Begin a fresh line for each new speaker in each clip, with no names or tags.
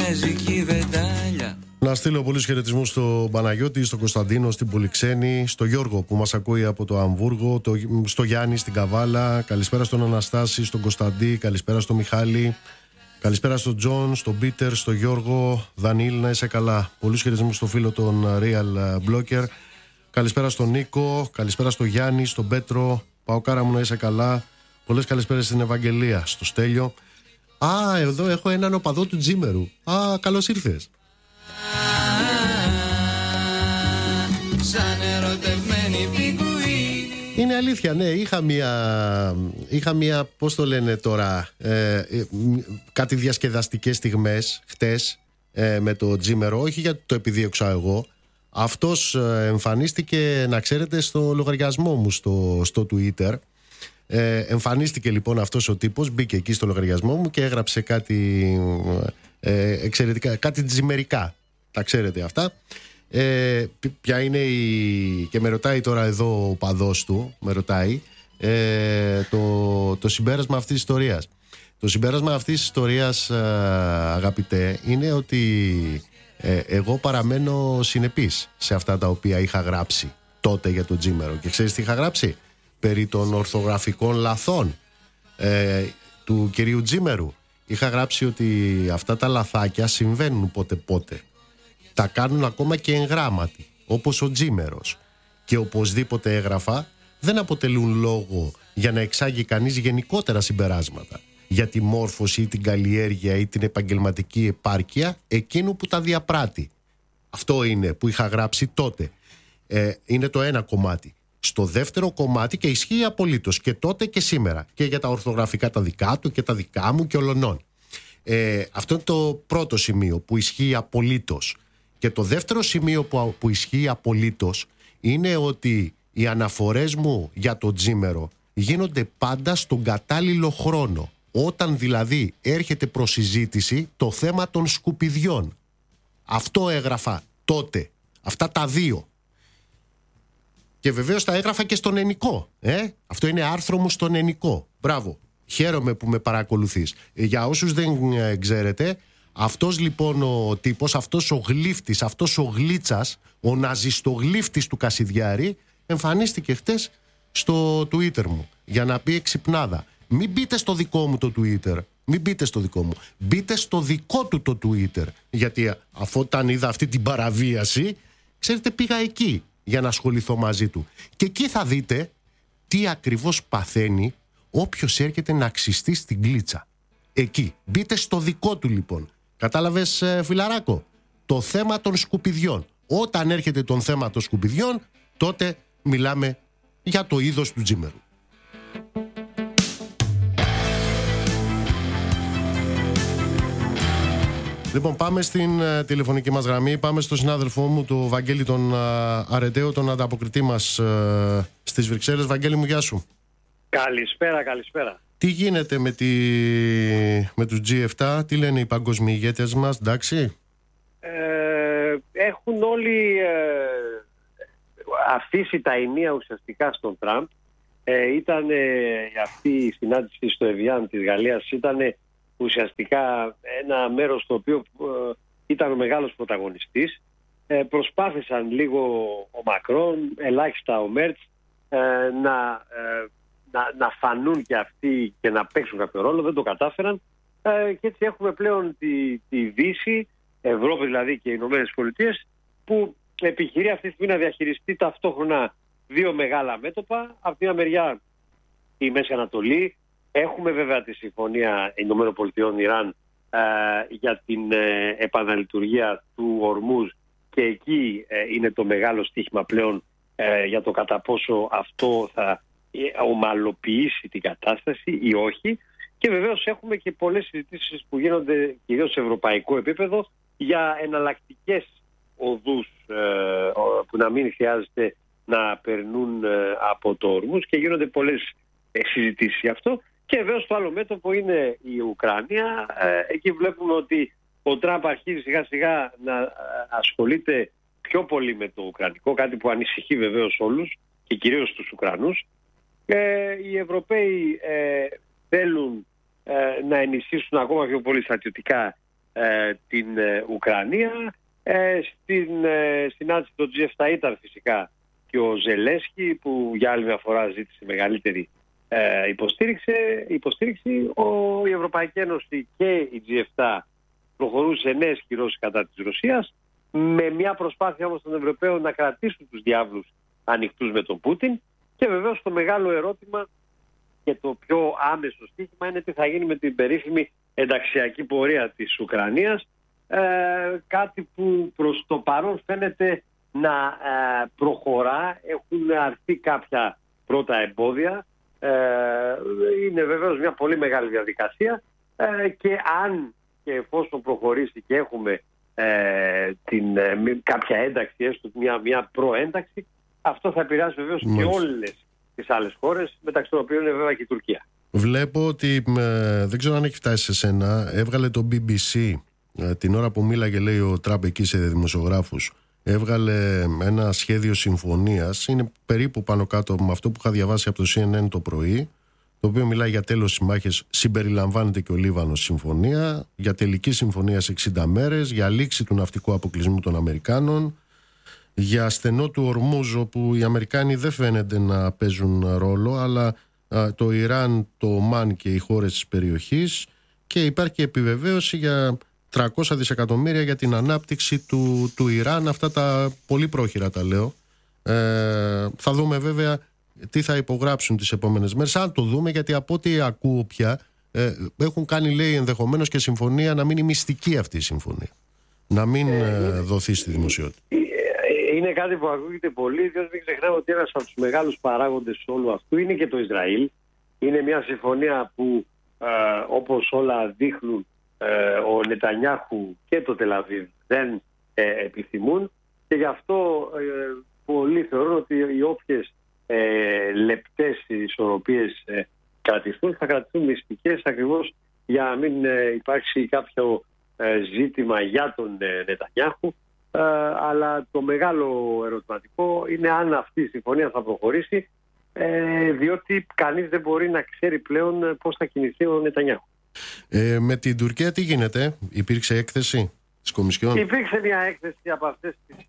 κινέζικη βεντάλια.
Να στείλω πολλούς χαιρετισμούς στον Παναγιώτη, στον Κωνσταντίνο, στην Πολυξένη, στο Γιώργο που μας ακούει από το Αμβούργο, στο Γιάννη στην Καβάλα. Καλησπέρα στον Αναστάση, στον Κωνσταντί, καλησπέρα στον Μιχάλη. Καλησπέρα στον Τζον, στον Πίτερ, στον Γιώργο. Δανίλ, να είσαι καλά. Πολλούς χαιρετισμούς στο φίλο των Real Blocker. Καλησπέρα στον Νίκο, καλησπέρα στον Γιάννη, στον Πέτρο. Παοκάρα μου, να είσαι καλά. Πολλές καλησπέρες στην Ευαγγελία, στο Στέλιο. Α, εδώ έχω έναν οπαδό του Τζίμερου. Α, καλώς ήρθες.
Σαν ερωτευμένη πιγκουίνη.
Είναι αλήθεια, ναι, είχα μία, πώς το λένε τώρα, κάτι διασκεδαστικές στιγμές χτες με το Τζίμερο, όχι γιατί το επιδίωξα εγώ. Αυτός εμφανίστηκε, να ξέρετε, στο λογαριασμό μου στο Twitter. Εμφανίστηκε λοιπόν αυτός ο τύπος, μπήκε εκεί στο λογαριασμό μου και έγραψε κάτι εξαιρετικά, κάτι τζιμερικά. Τα ξέρετε αυτά. Ποια είναι και με ρωτάει τώρα εδώ ο παδός του, με ρωτάει το συμπέρασμα αυτής της ιστορίας. Το συμπέρασμα αυτής της ιστορίας, αγαπητέ, είναι ότι εγώ παραμένω συνεπής σε αυτά τα οποία είχα γράψει τότε για το Τζίμερο. Και ξέρεις τι είχα γράψει? Περί των ορθογραφικών λαθών του κυρίου Τζίμερου. Είχα γράψει ότι αυτά τα λαθάκια συμβαίνουν πότε. Τα κάνουν ακόμα και εγγράμματοι, όπως ο Τζίμερος. Και οπωσδήποτε έγραφα, δεν αποτελούν λόγο για να εξάγει κανείς γενικότερα συμπεράσματα για τη μόρφωση ή την καλλιέργεια ή την επαγγελματική επάρκεια εκείνου που τα διαπράττει. Αυτό είναι που είχα γράψει τότε. Είναι το ένα κομμάτι. Στο δεύτερο κομμάτι, και ισχύει απολύτως και τότε και σήμερα, και για τα ορθογραφικά τα δικά του και τα δικά μου και ολονών. Αυτό είναι το πρώτο σημείο που ισχύει απολύτως. Και το δεύτερο σημείο που ισχύει απολύτως είναι ότι οι αναφορές μου για το Τζίμερο γίνονται πάντα στον κατάλληλο χρόνο. Όταν δηλαδή έρχεται προς συζήτηση το θέμα των σκουπιδιών. Αυτό έγραφα τότε. Αυτά τα δύο. Και βεβαίως τα έγραφα και στον Ενικό. Αυτό είναι άρθρο μου στον Ενικό. Μπράβο. Χαίρομαι που με παρακολουθείς. Για όσους δεν ξέρετε, αυτός λοιπόν ο τύπος, αυτός ο γλύφτης, αυτός ο γλίτσας, ο ναζιστογλύφτης του Κασιδιάρη, εμφανίστηκε χτες στο Twitter μου για να πει εξυπνάδα. Μην μπείτε στο δικό μου το Twitter. Μην μπείτε στο δικό μου. Μπείτε στο δικό του το Twitter. Γιατί αφού όταν είδα αυτή την παραβίαση, ξέρετε, πήγα εκεί για να ασχοληθώ μαζί του. Και εκεί θα δείτε τι ακριβώς παθαίνει όποιος έρχεται να αξιστεί στην κλίτσα. Εκεί. Μπείτε στο δικό του λοιπόν. Κατάλαβες, φιλαράκο? Το θέμα των σκουπιδιών. Όταν έρχεται το θέμα των σκουπιδιών, τότε μιλάμε για το είδος του Τζίμερου. Λοιπόν, πάμε στην τηλεφωνική μας γραμμή. Πάμε στον συνάδελφό μου, τον Βαγγέλη τον Αρεταίο, τον ανταποκριτή μας στις Βρυξέλλες. Βαγγέλη μου, γεια σου.
Καλησπέρα.
Τι γίνεται με τους G7, τι λένε οι παγκόσμιοι ηγέτες μας, εντάξει?
Έχουν όλοι αφήσει τα ενία ουσιαστικά στον Τραμπ. Ήταν αυτή η συνάντηση στο Εβιάν της Γαλλίας, ήταν ουσιαστικά ένα μέρος στο οποίο ήταν ο μεγάλος πρωταγωνιστής. Προσπάθησαν λίγο ο Μακρόν, ελάχιστα ο Μέρτς, να φανούν και αυτοί και να παίξουν κάποιο ρόλο. Δεν το κατάφεραν. Και έτσι έχουμε πλέον τη Δύση, Ευρώπη δηλαδή και οι Ηνωμένες Πολιτείες, που επιχειρεί αυτή τη στιγμή να διαχειριστεί ταυτόχρονα δύο μεγάλα μέτωπα. Από τη μια μεριά η Μέση Ανατολή. Έχουμε βέβαια τη συμφωνία Ηνωμένων Πολιτειών Ιράν για την επαναλειτουργία του Ορμούζ, και εκεί είναι το μεγάλο στίχημα πλέον για το κατά πόσο αυτό θα ομαλοποιήσει την κατάσταση ή όχι. Και βεβαίως έχουμε και πολλές συζητήσεις που γίνονται κυρίως σε ευρωπαϊκό επίπεδο για εναλλακτικές οδούς που να μην χρειάζεται να περνούν από το Ορμούζ, και γίνονται πολλές συζητήσεις γι' αυτό. Και βεβαίως το άλλο μέτωπο είναι η Ουκρανία. Εκεί βλέπουμε ότι ο Τραμπ αρχίζει σιγά σιγά να ασχολείται πιο πολύ με το ουκρανικό, κάτι που ανησυχεί βεβαίως όλους και κυρίως τους Ουκρανούς. Οι Ευρωπαίοι θέλουν να ενισχύσουν ακόμα πιο πολύ στρατιωτικά την Ουκρανία. Στην συνάντηση του G7 ήταν φυσικά και ο Ζελένσκι, που για άλλη μια φορά ζήτησε μεγαλύτερη υποστήριξη. Η Ευρωπαϊκή Ένωση και η G7 προχωρούν σε νέες κυρώσεις κατά της Ρωσίας, με μια προσπάθεια όμως των Ευρωπαίων να κρατήσουν τους διάβλους ανοιχτούς με τον Πούτιν. Και βεβαίως το μεγάλο ερώτημα και το πιο άμεσο στοίχημα είναι τι θα γίνει με την περίφημη ενταξιακή πορεία της Ουκρανίας, κάτι που προς το παρόν φαίνεται να προχωρά. Έχουν αρθεί κάποια πρώτα εμπόδια. Είναι βεβαίως μια πολύ μεγάλη διαδικασία, και αν και εφόσον προχωρήσει και έχουμε κάποια ένταξη, έστω μια προένταξη, αυτό θα επηρεάσει βεβαίως και όλες τις άλλες χώρες, μεταξύ των οποίων είναι βέβαια και η Τουρκία. Βλέπω ότι, δεν ξέρω αν έχει φτάσει σε σένα, έβγαλε το BBC την ώρα που μίλαγε, λέει, ο Τραμπ εκεί σε δημοσιογράφους, έβγαλε ένα σχέδιο συμφωνίας, είναι περίπου πάνω κάτω με αυτό που είχα διαβάσει από το CNN το πρωί, το οποίο μιλάει για τέλος στις μάχες, συμπεριλαμβάνεται και ο Λίβανος συμφωνία, για τελική συμφωνία σε 60 μέρες, για λήξη του ναυτικού αποκλεισμού των Αμερικάνων, για στενό του Ορμούζ, όπου οι Αμερικάνοι δεν φαίνεται να παίζουν ρόλο, αλλά το Ιράν, το Ομάν και οι χώρες της περιοχής, και υπάρχει επιβεβαίωση για 300 δισεκατομμύρια για την ανάπτυξη του Ιράν. Αυτά τα πολύ πρόχειρα τα λέω. Θα δούμε βέβαια τι θα υπογράψουν τις επόμενες μέρες, αν το δούμε, γιατί από ό,τι ακούω πια έχουν κάνει, λέει, ενδεχομένως και συμφωνία να μείνει μυστική αυτή η συμφωνία, να μην δοθεί στη δημοσιότητα. Είναι κάτι που ακούγεται πολύ, διότι μην ξεχνάμε ότι ένας από τους μεγάλους παράγοντες όλου αυτού είναι και το Ισραήλ. Είναι μια συμφωνία που, όπως όλα δείχνουν, ο Νετανιάχου και το Τελαβίβ δεν επιθυμούν, και γι' αυτό πολλοί θεωρούν ότι οι όποιες λεπτές ισορροπίες κρατηθούν θα κρατηθούν μυστικές, ακριβώς για να μην υπάρξει κάποιο ζήτημα για τον Νετανιάχου. Αλλά το μεγάλο ερωτηματικό είναι αν αυτή η συμφωνία θα προχωρήσει, διότι κανείς δεν μπορεί να ξέρει πλέον πώς θα κινηθεί ο Νετανιάχου. Με την Τουρκία τι γίνεται, υπήρξε έκθεση της Κομισιόν? Υπήρξε μια έκθεση από αυτές τις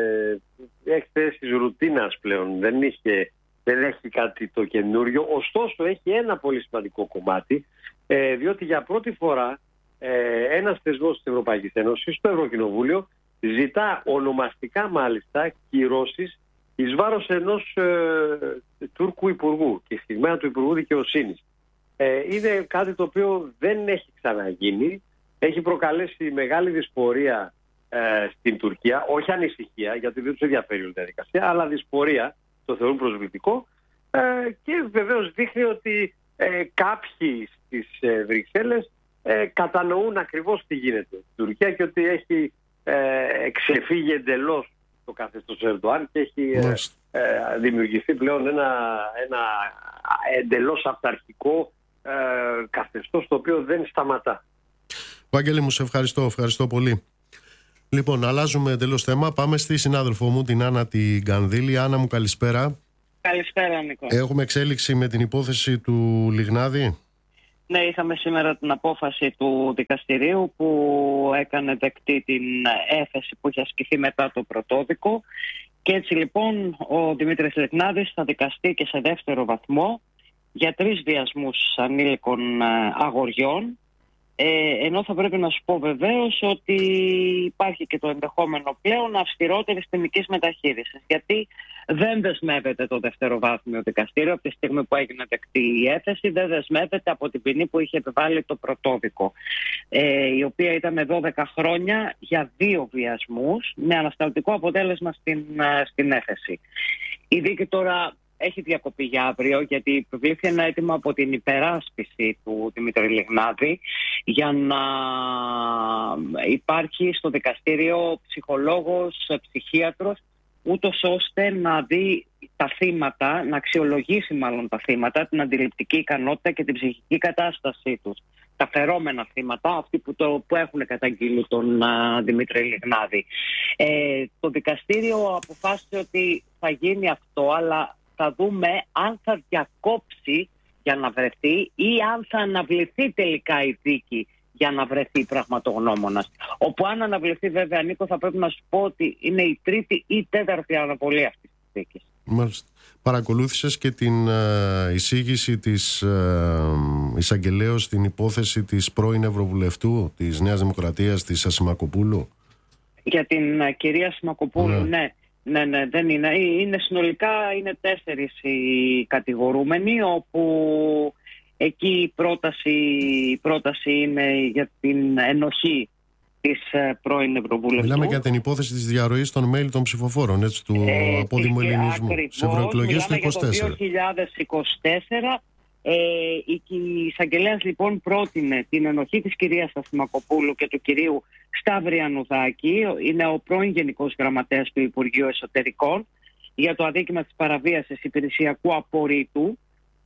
έκθεσεις ρουτίνας πλέον, δεν έχει κάτι το καινούριο. Ωστόσο έχει ένα πολύ σημαντικό κομμάτι, διότι για πρώτη φορά ένας θεσμός της Ευρωπαϊκής Ένωσης, το Ευρωκοινοβούλιο, ζητά ονομαστικά μάλιστα κυρώσεις εις βάρος ενός Τούρκου υπουργού, και συγκεκριμένα του Υπουργού Δικαιοσύνης. Είναι κάτι το οποίο δεν έχει ξαναγίνει, έχει προκαλέσει μεγάλη δυσπορία στην Τουρκία, όχι ανησυχία, γιατί δεν τους ενδιαφέρει η διαδικασία, αλλά δυσπορία, το θεωρούν προσβλητικό, και βεβαίως δείχνει ότι κάποιοι στις Βρυξέλλες κατανοούν ακριβώς τι γίνεται στην Τουρκία και ότι έχει εξεφύγει εντελώς το καθεστώς Ερντοάν και έχει δημιουργηθεί πλέον ένα εντελώς αυταρχικό καθεστώς, το οποίο δεν σταματά. Βάγγελη μου, σε ευχαριστώ πολύ. Λοιπόν, αλλάζουμε εντελώς θέμα. Πάμε στη συνάδελφό μου, την Άννα την Κανδύλη. Άννα μου, καλησπέρα. Καλησπέρα, Νίκο. Έχουμε εξέλιξη με την υπόθεση του Λιγνάδη? Ναι, είχαμε σήμερα την απόφαση του δικαστηρίου που έκανε δεκτή την έφεση που είχε ασκηθεί μετά το πρωτόδικο, και έτσι λοιπόν ο Δημήτρης Λιγνάδης θα δικαστεί και σε δεύτερο βαθμό για 3 βιασμούς ανήλικων αγοριών, ενώ θα πρέπει να σου πω βεβαίως ότι υπάρχει και το ενδεχόμενο πλέον αυστηρότερης ποινικής μεταχείρισης, γιατί δεν δεσμεύεται το δευτεροβάθμιο δικαστήριο από τη στιγμή που έγινε δεκτή η έφεση, δεν δεσμεύεται από την ποινή που είχε επιβάλει το πρωτόδικο, η οποία ήταν 12 χρόνια για 2 βιασμούς με ανασταλτικό αποτέλεσμα στην έφεση. Η δίκη τώρα έχει διακοπεί για αύριο, γιατί επιβλήθηκε ένα αίτημα από την υπεράσπιση του Δημήτρη Λιγνάδη για να υπάρχει στο δικαστήριο ψυχολόγος, ψυχίατρος, ούτως ώστε να δει τα θύματα, να αξιολογήσει μάλλον τα θύματα, την αντιληπτική ικανότητα και την ψυχική κατάστασή τους. Τα φερόμενα θύματα, αυτοί που έχουν καταγγείλει τον Δημήτρη Λιγνάδη. Το δικαστήριο αποφάσισε ότι θα γίνει αυτό, αλλά θα δούμε αν θα διακόψει για να βρεθεί ή αν θα αναβληθεί τελικά η δίκη
για να βρεθεί πραγματογνώμονας. Όπου αν αναβληθεί βέβαια, Νίκο, θα πρέπει να σου πω ότι είναι η τρίτη ή τέταρτη αναβολή αυτής της δίκης.
Μάλιστα. Παρακολούθησες και την εισήγηση της εισαγγελέως στην υπόθεση της πρώην Ευρωβουλευτού της Νέας Δημοκρατίας, της Ασημακοπούλου?
Για την κυρία Ασημακοπούλου, ναι, δεν είναι. Είναι συνολικά 4 οι κατηγορούμενοι, όπου εκεί η πρόταση είναι για την ενοχή της πρώην Ευρωβουλευτού.
Μιλάμε για την υπόθεση της διαρροής των mail των ψηφοφόρων, έτσι, του απόδημου ελληνισμού. Σε ευρωεκλογές του 2024.
Για το 2024, η εισαγγελέας λοιπόν πρότεινε την ενοχή της κυρίας Ασημακοπούλου και του κυρίου Σταυριανουδάκη, είναι ο πρώην Γενικός Γραμματέας του Υπουργείου Εσωτερικών, για το αδίκημα της παραβίασης υπηρεσιακού απορρίτου,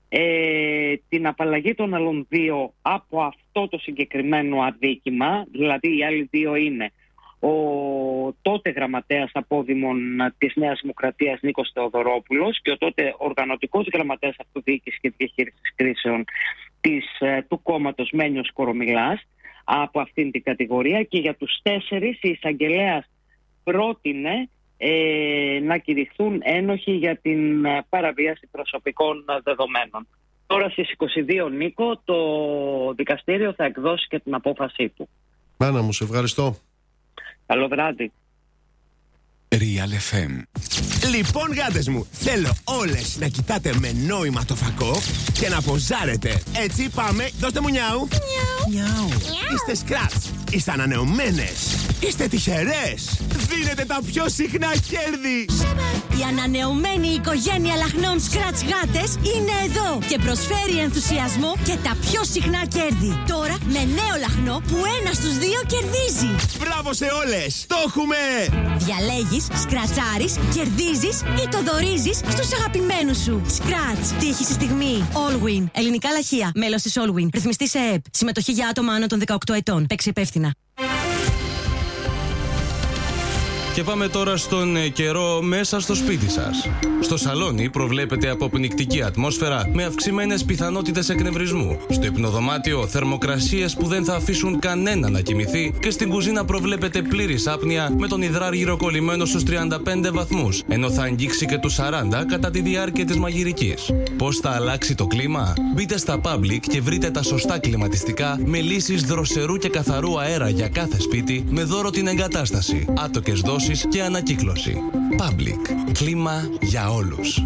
την απαλλαγή των άλλων 2 από αυτό το συγκεκριμένο αδίκημα, δηλαδή οι άλλοι 2 είναι ο τότε γραμματέας απόδημων της Νέας Δημοκρατίας Νίκος Θεοδωρόπουλος και ο τότε οργανωτικός γραμματέας αυτοδιοίκησης και διαχείρισης κρίσεων του κόμματος Μένιος Κορομιλάς, από αυτήν την κατηγορία. Και για τους 4 η εισαγγελέας πρότεινε να κηρυχθούν ένοχοι για την παραβίαση προσωπικών δεδομένων. Τώρα στις 22, Νίκο, το δικαστήριο θα εκδώσει και την απόφασή του.
Μάνα μου, σε ευχαριστώ.
Καλό βράδυ.
Real FM. Λοιπόν, γάτες μου, θέλω όλες να κοιτάτε με νόημα το φακό και να ποζάρετε. Έτσι, πάμε. Δώστε μου νιάου. Νιάου. Είστε σκράτς. Είστε ανανεωμένες. Είστε τυχερές. Δίνετε τα πιο συχνά κέρδη.
Η ανανεωμένη οικογένεια λαχνών Scratch γάτες είναι εδώ και προσφέρει ενθουσιασμό και τα πιο συχνά κέρδη. Τώρα με νέο λαχνό που 1 στους 2 κερδίζει.
Μπράβο σε όλες. Το έχουμε.
Διαλέγεις, σκρατσάρεις, κερδίζεις ή το δωρίζεις στους αγαπημένους σου. Scratch. Τύχη στη στιγμή. Allwin. Ελληνικά λαχεία. Μέλος της Allwin. Ρυθμιστή σε ΕΕΠ. Συμμετοχή για άτομα άνω των 18 ετών. Παίξει υπεύθυνα.
Και πάμε τώρα στον καιρό μέσα στο σπίτι σας. Στο σαλόνι προβλέπεται αποπνικτική ατμόσφαιρα με αυξημένες πιθανότητες εκνευρισμού. Στο υπνοδωμάτιο θερμοκρασίες που δεν θα αφήσουν κανένα να κοιμηθεί και στην κουζίνα προβλέπεται πλήρης άπνοια με τον υδράργυρο κολλημένο στους 35 βαθμούς, ενώ θα αγγίξει και τους 40 κατά τη διάρκεια της μαγειρικής. Πώς θα αλλάξει το κλίμα? Μπείτε στα Public και βρείτε τα σωστά κλιματιστικά με λύσεις δροσερού και καθαρού αέρα για κάθε σπίτι με δώρο την εγκατάσταση, άτοκες δόσεις και ανακύκλωση. Public. Κλίμα για όλους.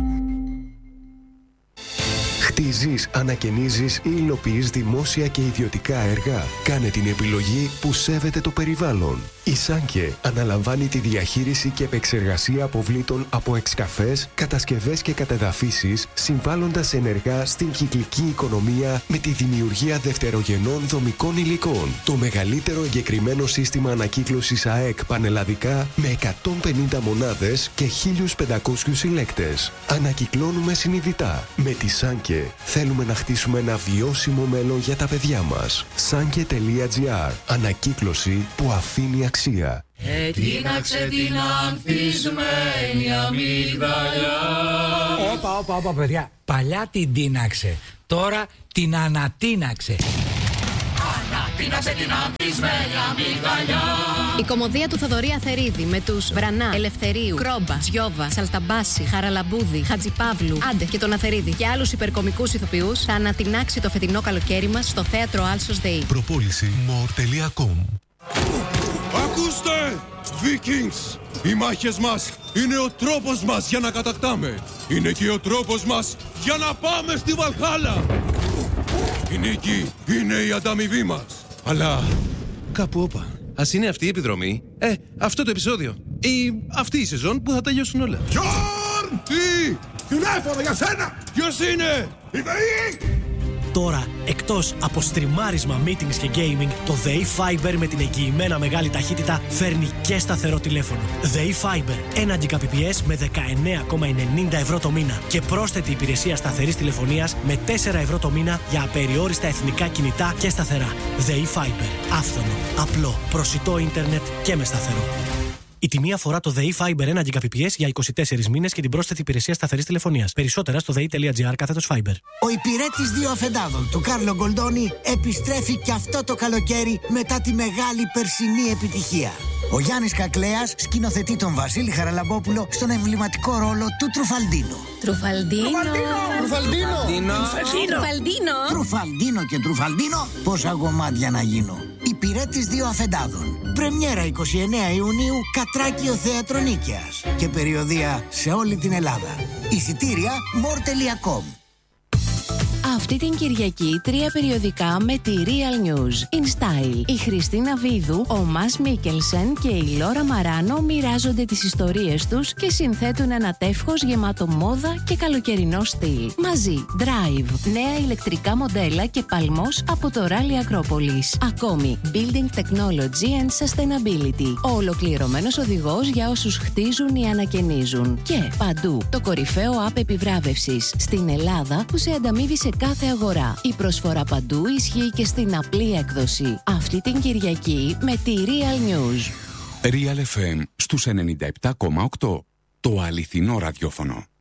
Χτίζεις, ανακαινίζεις ή υλοποιείς δημόσια και ιδιωτικά έργα. Κάνε την επιλογή που σέβεται το περιβάλλον. Η Σάνκε αναλαμβάνει τη διαχείριση και επεξεργασία αποβλήτων από εξκαφές, κατασκευές και κατεδαφίσεις, συμβάλλοντας ενεργά στην κυκλική οικονομία με τη δημιουργία δευτερογενών δομικών υλικών. Το μεγαλύτερο εγκεκριμένο σύστημα ανακύκλωσης ΑΕΚ πανελλαδικά με 150 μονάδες και 1.500 συλλέκτες. Ανακυκλώνουμε συνειδητά. Με τη Σάνκε θέλουμε να χτίσουμε ένα βιώσιμο μέλλον για τα παιδιά μας. Sanke.gr. Ανακύκλωση που αφήνει αξία.
Τίναξε την ανθισμένη αμύγδαλια.
Όπα, παιδιά. Παλιά την τίναξε. Τώρα την ανατίναξε.
Ανατίναξε την ανθισμένη αμύγδαλια.
Η κωμωδία του Θοδωρή Αθερίδη με τους Βρανά, Ελευθερίου, Κρόμπα, Τζιόβα, Σαλταμπάση, Χαραλαμπούδη, Χατζιπαύλου, Άντε και τον Αθερίδη και άλλους υπερκομικούς ηθοποιούς θα ανατινάξει το φετινό καλοκαίρι μας στο θέατρο Άλσος ΔΕΗ.
Προπόληση more.com.
Ακούστε! Vikings! Οι μάχες μας είναι ο τρόπος μας για να κατακτάμε. Είναι και ο τρόπος μας για να πάμε στη Βαλχάλα. Η νίκη είναι η ανταμοιβή μας. Αλλά κάπου όπα. Ας είναι αυτή η επιδρομή, αυτό το επεισόδιο ή αυτή η σεζόν που θα τελειώσουν όλα. Γιόρν! Τι! Τηλέφωνο για σένα! Ποιος είναι? Η ΔΕΗ!
Τώρα, εκτός από στριμάρισμα, meetings και gaming, το ΔΕΗ Fiber με την εγγυημένα μεγάλη ταχύτητα φέρνει και σταθερό τηλέφωνο. ΔΕΗ Fiber, 1 Gbps με 19,90 ευρώ το μήνα και πρόσθετη υπηρεσία σταθερής τηλεφωνίας με 4 ευρώ το μήνα για απεριόριστα εθνικά κινητά και σταθερά. ΔΕΗ Fiber, άφθονο, απλό, προσιτό ίντερνετ και με σταθερό. Η τιμή αφορά το ΔΕΗ Fiber 1 Gbps για 24 μήνες και την πρόσθετη υπηρεσία σταθερής τηλεφωνίας. Περισσότερα στο dei.gr/Fiber.
Ο υπηρέτης δύο αφεντάδων του Κάρλο Γκολντόνι επιστρέφει και αυτό το καλοκαίρι μετά τη μεγάλη περσινή επιτυχία. Ο Γιάννης Κακλέας σκηνοθετεί τον Βασίλη Χαραλαμπόπουλο στον εμβληματικό ρόλο του Τρουφαλντίνο. Τρουφαλντίνο και Τρουφαλντίνο, πόσα γομάτια να γίνω. Υπηρέτης δύο αφεντάδων. Πρεμιέρα 29 Ιουνίου, Κατράκιο Θέατρο Νίκαιας. Και περιοδεία σε όλη την Ελλάδα. Εισιτήρια more.com.
Αυτή την Κυριακή 3 περιοδικά με τη Real News. In Style. Η Χριστίνα Βίδου, ο Μας Μίκελσεν και η Λόρα Μαράνο μοιράζονται τις ιστορίες τους και συνθέτουν ένα τεύχος γεμάτο μόδα και καλοκαιρινό στυλ. Μαζί, Drive, νέα ηλεκτρικά μοντέλα και παλμός από το Rally Acropolis. Ακόμη, Building Technology and Sustainability. Ο ολοκληρωμένος οδηγός για όσους χτίζουν ή ανακαινίζουν. Και παντού, το κορυφαίο app επιβράβευσης στην Ελλάδα που σε ανταμείβει σε κάθε αγορά. Η προσφορά παντού ισχύει και στην απλή έκδοση. Αυτή την Κυριακή με τη Real News.
Real FM στους 97,8. Το αληθινό ραδιόφωνο.